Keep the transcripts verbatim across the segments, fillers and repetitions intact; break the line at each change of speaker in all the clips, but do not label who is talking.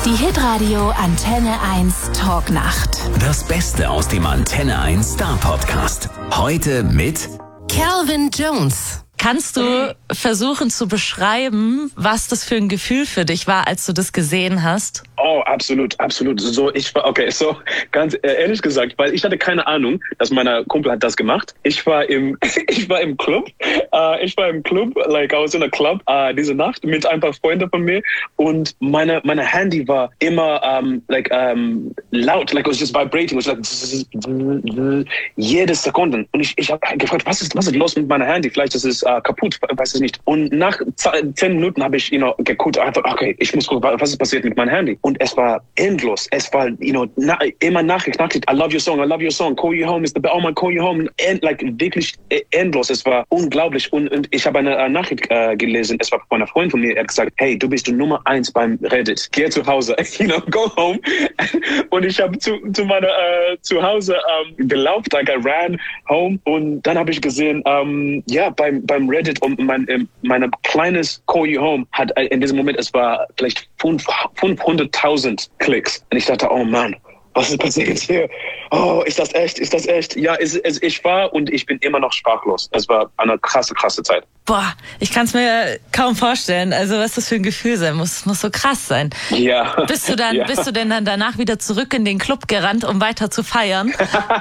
Die Hitradio Antenne eins Talknacht.
Das Beste aus dem Antenne eins Star Podcast. Heute mit
Calvin Jones.
Kannst du versuchen zu beschreiben, was das für ein Gefühl für dich war, als du das gesehen hast?
Oh, absolut, absolut. So, ich war, okay, so, ganz ehrlich gesagt, weil ich hatte keine Ahnung, dass mein Kumpel hat das gemacht. Ich war im, ich war im Club, uh, ich war im Club, like, I was in a club, uh, diese Nacht mit ein paar Freunden von mir und meine, meine Handy war immer, um, like, um, laut, like, it was just vibrating, it was like, jede Sekunde. Und ich, ich habe gefragt, was ist, was ist los mit meinem Handy? Vielleicht ist es uh, kaputt, weiß ich nicht. Und nach zehn Minuten habe ich, you know, geguckt, einfach, okay, ich muss gucken, was ist passiert mit meinem Handy? Und es war endlos. Es war, you know, na, immer Nachricht, Nachricht. I love your song, I love your song. Call you home is the best. Oh man, call you home. End, like wirklich endlos. Es war unglaublich. Und, und ich habe eine, eine Nachricht äh, gelesen. Es war von einer Freundin von mir. Er hat gesagt, hey, du bist die Nummer eins beim Reddit. Geh zu Hause. You know, go home. Und ich habe zu, zu meiner äh, zu Hause ähm, gelaufen. Like I ran home. Und dann habe ich gesehen, ähm, ja, beim beim Reddit und mein äh, mein kleines Call you home hat äh, in diesem Moment, es war vielleicht fünfhunderttausend Klicks. Und ich dachte, oh Mann, was ist passiert hier? Oh, ist das echt? Ist das echt? Ja, es, es, ich war und ich bin immer noch sprachlos. Es war eine krasse, krasse Zeit.
Boah, ich kann es mir kaum vorstellen. Also was das für ein Gefühl sein muss, muss so krass sein.
Ja.
Bist du dann,
ja.
bist du denn dann danach wieder zurück in den Club gerannt, um weiter zu feiern?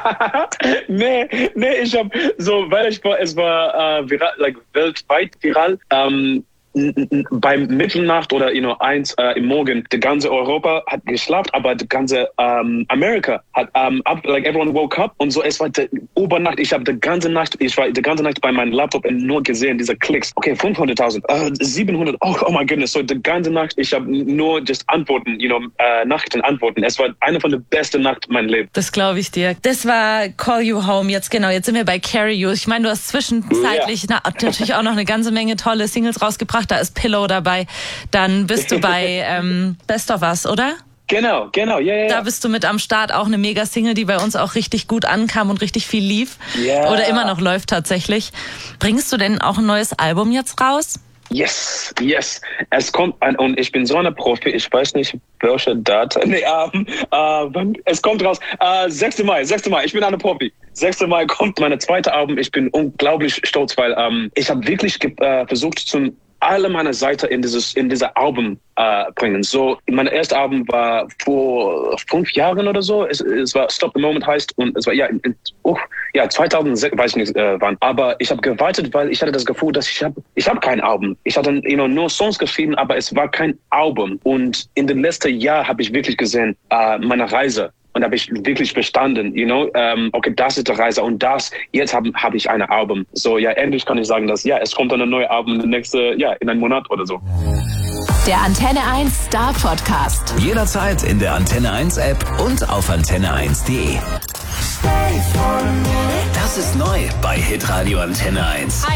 nee, nee, ich habe so, weil ich war, es war äh, viral, like, weltweit viral. Ähm, beim Mitternacht oder you know, eins äh, im Morgen, die ganze Europa hat geschlafen, aber die ganze ähm, Amerika hat, ähm, up, like everyone woke up und so, es war die Übernacht, ich habe die ganze Nacht, ich war die ganze Nacht bei meinem Laptop und nur gesehen, diese Klicks, okay, fünfhunderttausend, äh, siebenhundert, oh, oh my goodness, so die ganze Nacht, ich habe nur just Antworten, you know, äh, Nachrichten antworten, es war eine von den besten Nachten meines Lebens.
Das glaube ich dir. Das war Call You Home, jetzt genau, jetzt sind wir bei Carry You. Ich meine, du hast zwischenzeitlich ja. na, natürlich auch noch eine ganze Menge tolle Singles rausgebracht. Da ist Pillow dabei. Dann bist du bei ähm, Best of Us, oder?
Genau, genau, ja, yeah, ja. Yeah.
Da bist du mit am Start, auch eine Mega-Single, die bei uns auch richtig gut ankam und richtig viel lief.
Yeah.
Oder immer noch läuft tatsächlich. Bringst du denn auch ein neues Album jetzt raus?
Yes, yes. Es kommt an und ich bin so eine Profi, ich weiß nicht, welche Datum. Nee, ähm, äh, es kommt raus. Äh, sechster Mai, sechster Mai, ich bin eine Profi. sechster Mai kommt meine zweite Album. Ich bin unglaublich stolz, weil ähm, ich habe wirklich äh, versucht, zum alle meine Seiten in dieses in dieser Album äh, bringen. So, mein erstes Album war vor fünf Jahren oder so. Es, es war Stop the Moment heißt und es war ja in, in, oh, ja zweitausendsechs, weiß ich nicht äh, wann. Aber ich habe gewartet, weil ich hatte das Gefühl, dass ich habe ich habe kein Album. Ich hatte you know, nur Songs geschrieben, aber es war kein Album. Und in den letzten Jahren habe ich wirklich gesehen äh, meine Reise. Und habe ich wirklich verstanden, you know, um, okay, das ist die Reise und das, jetzt habe hab ich ein Album. So, ja, endlich kann ich sagen, dass, ja, es kommt dann ein neues Album nächste, ja, in einem Monat oder so.
Der Antenne eins Star Podcast.
Jederzeit in der Antenne eins App und auf antenne eins punkt de. Das ist neu bei Hitradio Antenne eins.